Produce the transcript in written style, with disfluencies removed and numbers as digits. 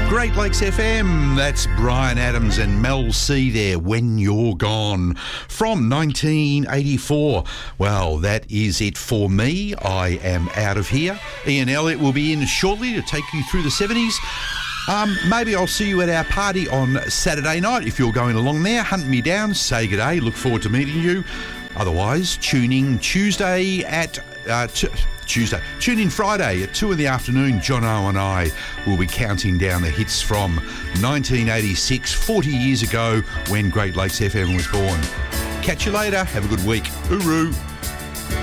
Great Lakes FM, that's Bryan Adams and Mel C there, When You're Gone, from 1984. Well, that is it for me. I am out of here. Ian Elliott will be in shortly to take you through the 70s. Maybe I'll see you at our party on Saturday night. If you're going along there, hunt me down, say good day, look forward to meeting you. Otherwise, tune in Tuesday at... Tune in Friday at 2 in the afternoon. Jono and I will be counting down the hits from 1986, 40 years ago, when Great Lakes FM was born. Catch you later. Have a good week. Hooroo.